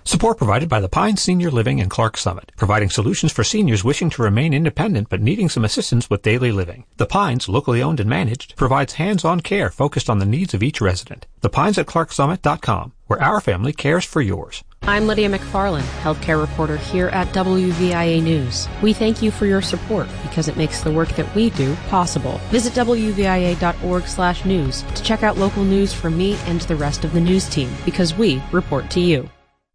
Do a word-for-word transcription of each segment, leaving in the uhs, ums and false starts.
Support provided by the Pines Senior Living and Clark Summit, providing solutions for seniors wishing to remain independent but needing some assistance with daily living. The Pines, locally owned and managed, provides hands-on care focused on the needs of each resident. The Pines at clark summit dot com, where our family cares for yours. I'm Lydia McFarland, healthcare reporter here at W V I A News. We thank you for your support because it makes the work that we do possible. Visit W V I A dot org slash news to check out local news from me and the rest of the news team, because we report to you.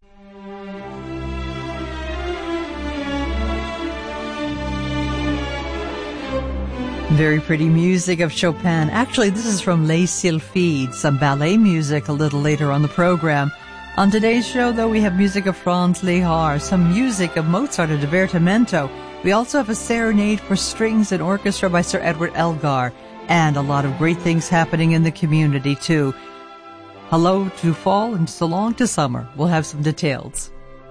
Very pretty music of Chopin. Actually, this is from Les Sylphides, some ballet music a little later on the program. On today's show, though, we have music of Franz Lehár, some music of Mozart and Divertimento. We also have a serenade for strings and orchestra by Sir Edward Elgar, and a lot of great things happening in the community, too. Hello to fall and so long to summer. We'll have some details.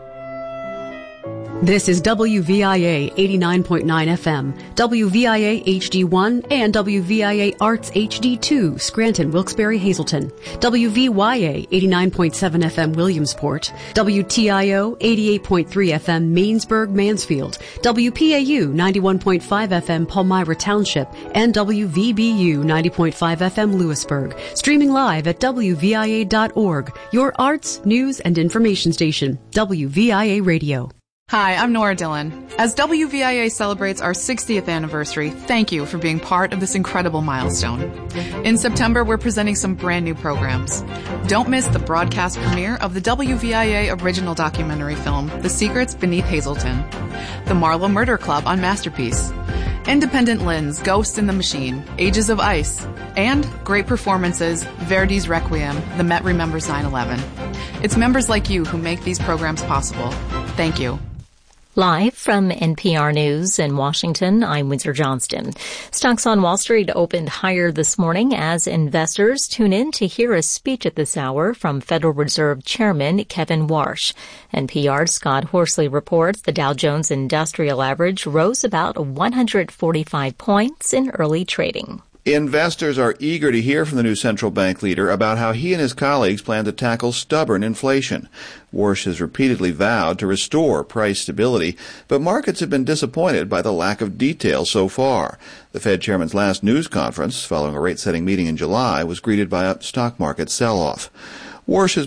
This is W V I A eighty-nine point nine F M, W V I A H D one, and W V I A Arts H D two, Scranton, Wilkes-Barre, Hazleton, W V Y A eighty-nine point seven F M, Williamsport, W T I O eighty-eight point three F M, Mainsburg, Mansfield, W P A U ninety-one point five F M, Palmyra Township, and W V B U ninety point five F M, Lewisburg. Streaming live at W V I A dot org, your arts, news, and information station, W V I A Radio. Hi, I'm Nora Dillon. As W V I A celebrates our sixtieth anniversary, thank you for being part of this incredible milestone. In September, we're presenting some brand new programs. Don't miss the broadcast premiere of the W V I A original documentary film, The Secrets Beneath Hazleton, the Marlowe Murder Club on Masterpiece, Independent Lens, Ghost in the Machine, Ages of Ice, and great performances, Verdi's Requiem, The Met Remembers nine eleven. It's members like you who make these programs possible. Thank you. Live from N P R News in Washington, I'm Windsor Johnston. Stocks on Wall Street opened higher this morning as investors tune in to hear a speech at this hour from Federal Reserve Chairman Kevin Warsh. N P R's Scott Horsley reports the Dow Jones Industrial Average rose about one hundred forty-five points in early trading. Investors are eager to hear from the new central bank leader about how he and his colleagues plan to tackle stubborn inflation. Warsh has repeatedly vowed to restore price stability, but markets have been disappointed by the lack of detail so far. The Fed chairman's last news conference, following a rate-setting meeting in July, was greeted by a stock market sell-off. Warsh has